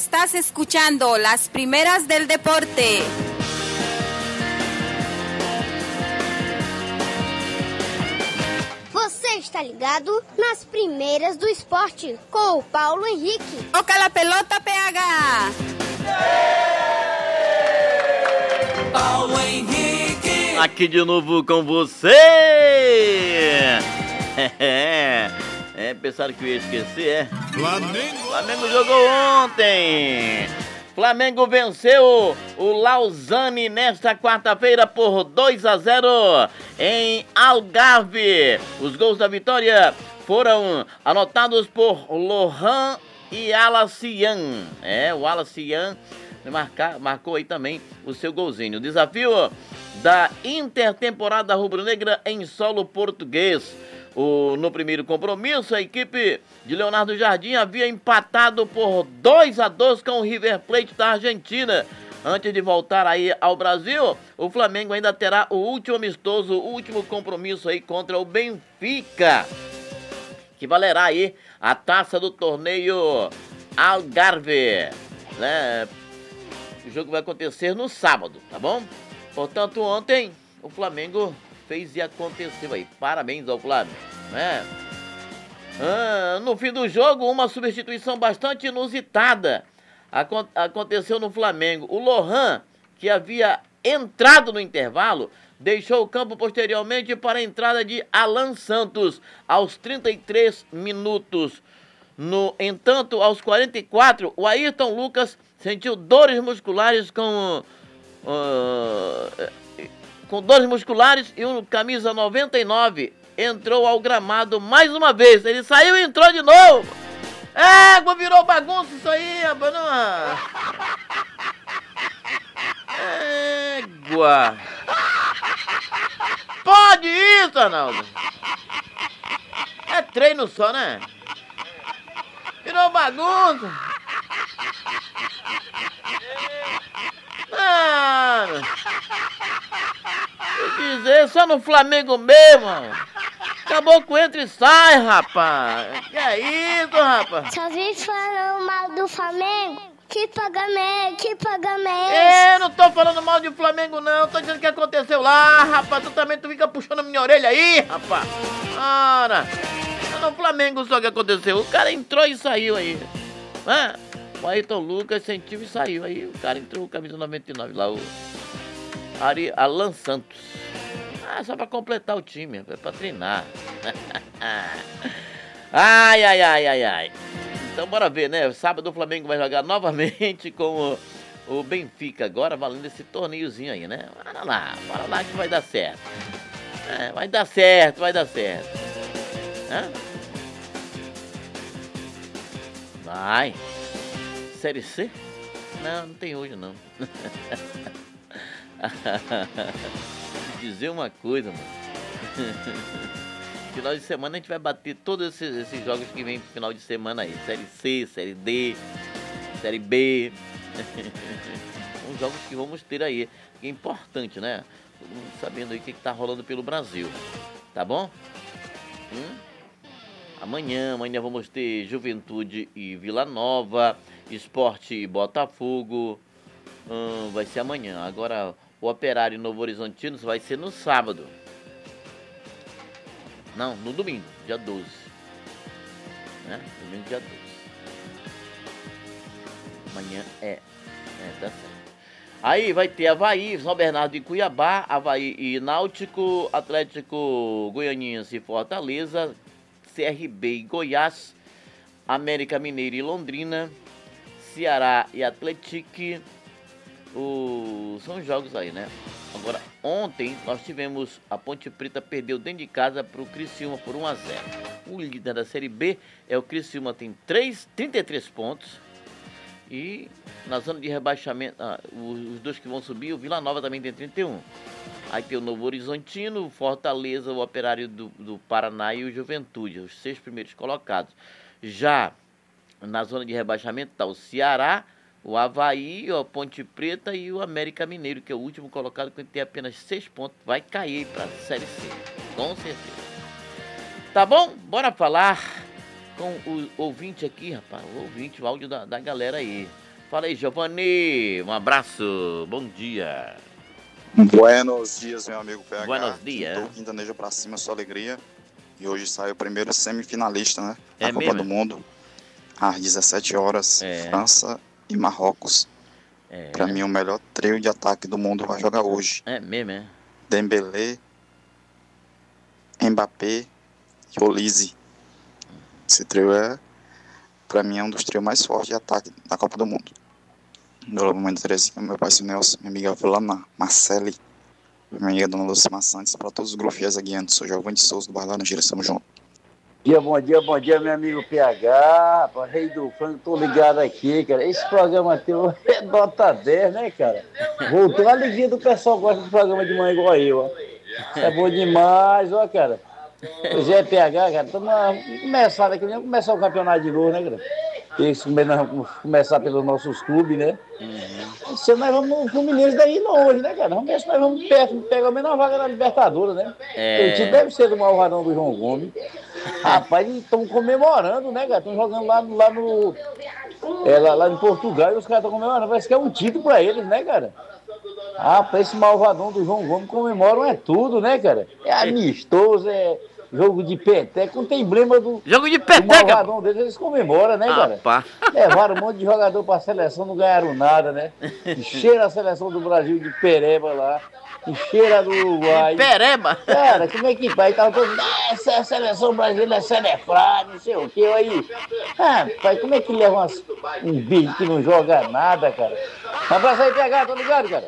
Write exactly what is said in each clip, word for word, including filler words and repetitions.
Estás escuchando las primeras del deporte. Você está ligado nas primeiras do esporte com o Paulo Henrique. Toca la pelota, P H. Paulo Henrique. Aqui de novo com você. É, é, pensaram que eu ia esquecer, é? Flamengo. Flamengo jogou ontem. Flamengo venceu o Lausanne nesta quarta-feira por dois a zero em Algarve. Os gols da vitória foram anotados por Lohan e Alassian. É, o Alassian marca, marcou aí também o seu golzinho. O desafio da intertemporada rubro-negra em solo português. O, no primeiro compromisso, a equipe de Leonardo Jardim havia empatado por dois a dois com o River Plate da Argentina. Antes de voltar aí ao Brasil, o Flamengo ainda terá o último amistoso, o último compromisso aí contra o Benfica, que valerá aí a taça do torneio Algarve, né? O jogo vai acontecer no sábado, tá bom? Portanto, ontem o Flamengo fez e aconteceu aí. Parabéns ao Flamengo, né? Ah, no fim do jogo, uma substituição bastante inusitada Acon- aconteceu no Flamengo. O Lohan, que havia entrado no intervalo, deixou o campo posteriormente para a entrada de Alan Santos aos trinta e três minutos. No entanto, aos quarenta e quatro, o Ayrton Lucas sentiu dores musculares com... Uh, com dores musculares e um camisa noventa e nove entrou ao gramado mais uma vez. Ele saiu e entrou de novo. Égua, virou bagunça isso aí, rapaz. Não... Égua. Pode isso, Arnaldo. É treino só, né? Virou bagunça. Mano, vou dizer, só no Flamengo mesmo. Acabou com entra e sai, rapaz. Que é isso, rapaz? Só vim falando mal do Flamengo. Que pagamento, que pagamento. Eu não tô falando mal de Flamengo, não. Tô dizendo o que aconteceu lá, rapaz. Tu também tu fica puxando a minha orelha aí, rapaz. Ora, é no Flamengo só que aconteceu. O cara entrou e saiu aí. Ah, o Ayrton Lucas sentiu e saiu. Aí o cara entrou com camisa noventa e nove lá, o Ari, Alan Santos. Ah, só pra completar o time, é pra treinar. Ai, ai, ai, ai, ai. Então bora ver, né? Sábado o Flamengo vai jogar novamente com o, o Benfica, agora valendo esse torneiozinho aí, né? Bora lá, bora lá que vai dar certo. É, vai dar certo, vai dar certo. Hã? Vai. Série C? Não, não tem hoje não. Vou dizer uma coisa, mano. Final de semana a gente vai bater todos esses, esses jogos que vem no final de semana aí. Série C, Série D, Série B. São jogos que vamos ter aí. Que é importante, né? Todo mundo sabendo aí o que, que tá rolando pelo Brasil. Tá bom? Hum? Amanhã, amanhã vamos ter Juventude e Vila Nova, Sport e Botafogo. Hum, vai ser amanhã. Agora o Operário e Novo Horizontino vai ser no sábado. Não, no domingo, dia doze. Né? Domingo, dia doze. Amanhã é. É, tá certo. Aí vai ter Avaí, São Bernardo e Cuiabá, Avaí e Náutico, Atlético Goianiense e Fortaleza, C R B e Goiás, América Mineiro e Londrina, Ceará e Atlético. O... São jogos aí, né? Agora, ontem nós tivemos a Ponte Preta perdeu dentro de casa para o Criciúma por um a zero. O líder da Série B é o Criciúma, tem trinta e três pontos. E na zona de rebaixamento, ah, os, os dois que vão subir, o Vila Nova também tem trinta e um. Aí tem o Novo Horizontino, o Fortaleza, o Operário do, do Paraná e o Juventude, os seis primeiros colocados. Já na zona de rebaixamento está o Ceará, o Avaí, a Ponte Preta e o América Mineiro, que é o último colocado, que tem apenas seis pontos. Vai cair para a Série C, com certeza. Tá bom? Bora falar com o ouvinte aqui, rapaz. O ouvinte, o áudio da, da galera aí. Fala aí, Giovanni. Um abraço. Bom dia. Buenos dias, meu amigo P H. Buenos dias. Quintou, quintaneja pra cima, sua alegria. E hoje saiu o primeiro semifinalista, né? É da Copa mesmo? do Mundo. Às dezessete horas, É. França e Marrocos. É, Pra mim, o melhor trio de ataque do mundo vai jogar hoje. é mesmo, é? Dembélé, Mbappé e Olise. Esse trio é, pra mim, é um dos trios mais fortes de ataque da Copa do Mundo. Meu mamãe Terezinha, meu pai Nelson, minha amiga Vilana Marcele, minha amiga Dona Lúcia Massantes, para todos os grupos fiéis guiantes. Sou Giovanni de Souza do Bar Laranjeira, estamos juntos. Bom dia, bom dia, bom dia, meu amigo P H, rapaz, Rei do Frango, tô ligado aqui, cara. Esse programa teu é nota dez, né, cara? Voltou a alegria do pessoal que gosta do programa de manhã igual eu, ó. É bom demais, ó, cara. Pois é, P H, cara, estamos começando aqui, vamos começar o campeonato de novo, né, cara? Isso, nós vamos começar pelos nossos clubes, né? Uhum. Se nós vamos no Fluminense daí longe, né, cara? Vamos ver se nós vamos perto, pegar a menor vaga da Libertadores, né? É. O time deve ser do Malvadão do João Gomes. Rapaz, eles estão comemorando, né, cara? Estão jogando lá, lá no. É, lá, lá em Portugal e os caras estão comemorando. Parece que é um título pra eles, né, cara? Rapaz, esse Malvadão do João Gomes comemoram é tudo, né, cara? É amistoso, é jogo de peteca, não tem emblema do. Jogo de O peteca. Malvadão deles, eles comemoram, né, cara? Rapaz. Levaram um monte de jogador pra seleção, não ganharam nada, né? Encheram a seleção do Brasil de pereba lá. Encheram a do Uruguai. Pereba. Cara, como é que vai? Tava todo mundo, "Ah, essa é a seleção brasileira, essa é frade, não sei o que, aí. Ah, pai, como é que leva umas, um bicho que não joga nada, cara? Um abraço aí, P H, tô ligado, cara?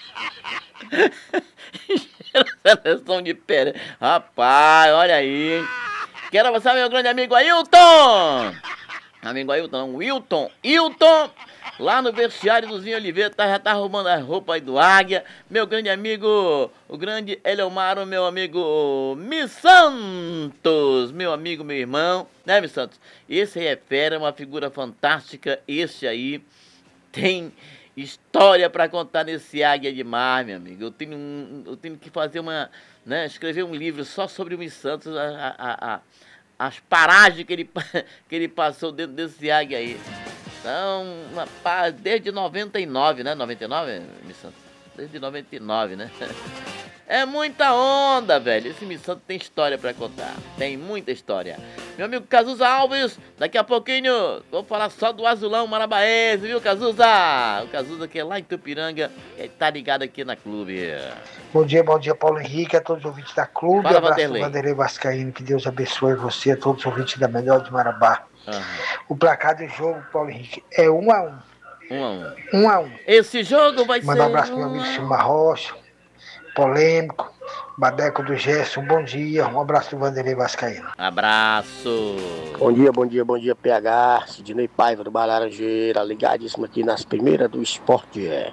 Seleção de pera. Rapaz, olha aí, hein? Quero abraçar meu grande amigo Ailton. Amigo Ailton, não, Wilton. Wilton, lá no vestiário do Zinho Oliveira, tá, já tá arrumando as roupas aí do Águia. Meu grande amigo, o grande Eleomaro, meu amigo Mi Santos. Meu amigo, meu irmão, né, Mi Santos? Esse aí é fera, uma figura fantástica. Esse aí tem história para contar nesse Águia de Mar, meu amigo. Eu tenho, um, eu tenho que fazer uma, né, escrever um livro só sobre o Mi Santos, a, a, a, as paragens que ele, que ele passou dentro desse Águia aí. Então, rapaz, desde noventa e nove, né? noventa e nove, Mi Santos? Desde noventa e nove, né? É muita onda, velho. Esse Mi Santos tem história pra contar. Tem muita história. Meu amigo Cazuza Alves, daqui a pouquinho vou falar só do Azulão Marabaense, viu, Cazuza? O Cazuza que é lá em Tupiranga, ele tá ligado aqui na clube. Bom dia, bom dia, Paulo Henrique, a todos os ouvintes da clube. Fala, abraço Vanderlei. do Vanderlei Vascaíno, que Deus abençoe você, a todos os ouvintes da Melhor de Marabá. Uhum. O placar do jogo, Paulo Henrique, é um a um. Um a um. Um a um. Esse jogo vai Manda um ser... abraço pro meu amigo Silmar Rocha, polêmico, Badeco do Gerson, bom dia. Um abraço do Vanderlei Vascaíno. Abraço. Bom dia, bom dia, bom dia, P H, Sidney Paiva do Bar Laranjeira, ligadíssimo aqui nas primeiras do esporte. É.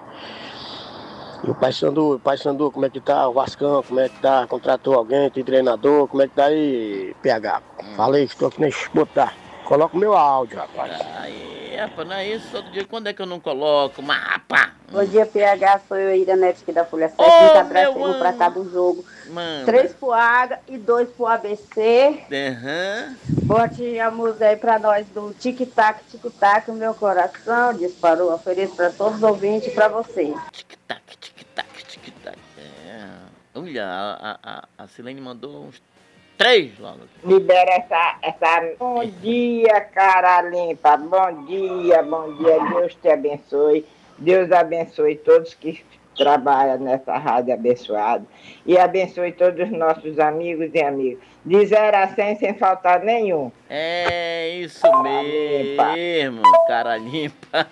E o Pai Sandu, Pai Sandu, como é que tá? O Vascão, como é que tá? Contratou alguém, tem treinador, como é que tá aí, P H? Hum. Falei, estou aqui na escuta. Coloca o meu áudio, rapaz. Aí, rapaz, não é isso todo dia. Quando é que eu não coloco? Mas, rapaz. Bom dia, P H, sou eu, Iranete, aqui da Folha sete, Ô, me abraçando meu pra cá do jogo. Mano. Três pro Águia e dois pro A B C. Aham. Bote a música aí pra nós do tic-tac, tic-tac, o meu coração disparou. Ofereço pra todos os ouvintes e pra vocês. Tic-tac, tic-tac, tic-tac. É. Olha, a, a, a Silene mandou uns três logo. Libera essa, essa... Bom dia, cara limpa. Bom dia, bom dia. Deus te abençoe. Deus abençoe todos que trabalham nessa rádio abençoada. E abençoe todos os nossos amigos e amigas. De zero a cem sem faltar nenhum. É isso Cara mesmo, cara limpa.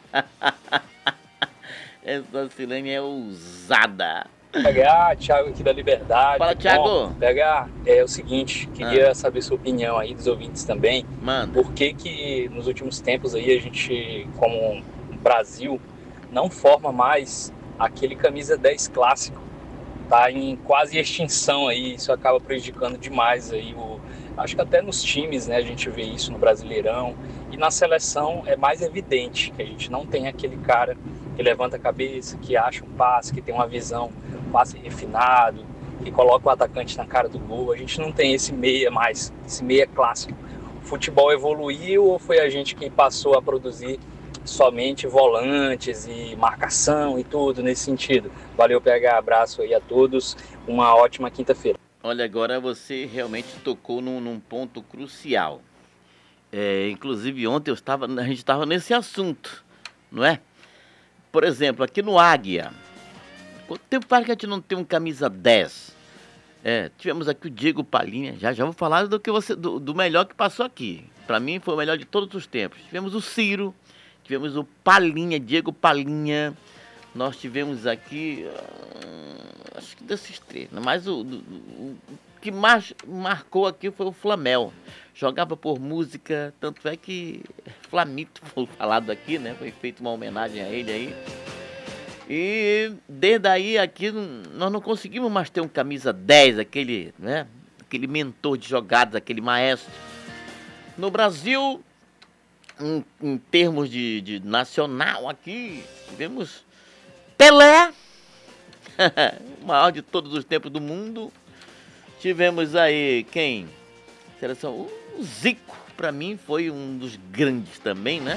Essa Silene é ousada. P H, Thiago aqui da Liberdade. Fala, Thiago. Bom, P H, é o seguinte, queria ah. saber sua opinião aí dos ouvintes também. Mano. Por que que nos últimos tempos aí a gente, como Brasil, não forma mais aquele camisa dez clássico? Tá em quase extinção aí, isso acaba prejudicando demais aí o... Acho que até nos times, né, a gente vê isso no Brasileirão. E na seleção é mais evidente que a gente não tem aquele cara que levanta a cabeça, que acha um passe, que tem uma visão, um passe refinado, que coloca o atacante na cara do gol. A gente não tem esse meia mais, esse meia clássico. O futebol evoluiu ou foi a gente que passou a produzir somente volantes e marcação e tudo nesse sentido. Valeu, P H, abraço aí a todos, uma ótima quinta-feira. Olha, agora você realmente tocou num, num ponto crucial. É, inclusive ontem eu estava, a gente estava nesse assunto, não é? Por exemplo, aqui no Águia, quanto tempo faz que a gente não tem um camisa dez? É, tivemos aqui o Diego Palinha, já, já vou falar do, que você, do, do melhor que passou aqui. Para mim foi o melhor de todos os tempos. Tivemos o Ciro, tivemos o Palinha, Diego Palinha. Nós tivemos aqui, uh, acho que desses três, mas o, o, o que mais marcou aqui foi o Flamel. Jogava por música, tanto é que Flamito foi falado aqui, né? Foi feita uma homenagem a ele aí. E desde aí aqui nós não conseguimos mais ter um camisa dez, aquele, né? Aquele mentor de jogadas, aquele maestro. No Brasil, em, em termos de, de nacional aqui, tivemos Pelé, o maior de todos os tempos do mundo. Tivemos aí quem? Seleção, o Zico, para mim foi um dos grandes também, né?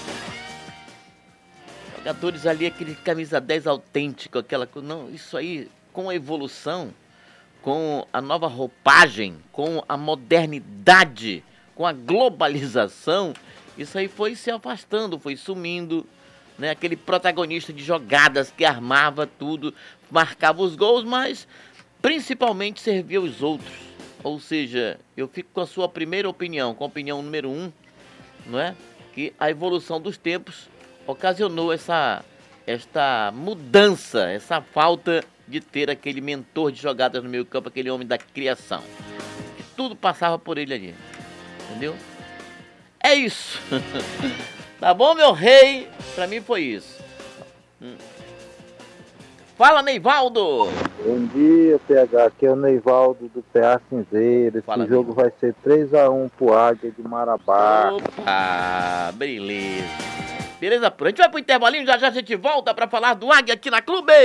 Jogadores ali, aquele camisa dez autêntico, aquela coisa. Não, isso aí, com a evolução, com a nova roupagem, com a modernidade, com a globalização, isso aí foi se afastando, foi sumindo, né? Aquele protagonista de jogadas que armava tudo, marcava os gols, mas principalmente servia os outros. Ou seja, eu fico com a sua primeira opinião, com a opinião número um, não é? Que a evolução dos tempos ocasionou essa, esta mudança, essa falta de ter aquele mentor de jogadas no meio campo, aquele homem da criação. Que tudo passava por ele ali, entendeu? É isso. Tá bom, meu rei? Pra mim foi isso. Hum. Fala, Neivaldo! Bom dia, P H. Aqui é o Neivaldo do P A Cinzeiro. Esse Fala, jogo vai ser três a um pro Águia de Marabá. Opa, beleza. Beleza, a gente vai pro intervalinho, já já a gente volta pra falar do Águia aqui na Clube.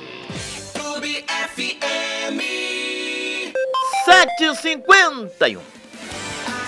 Clube F M. sete e cinquenta e um.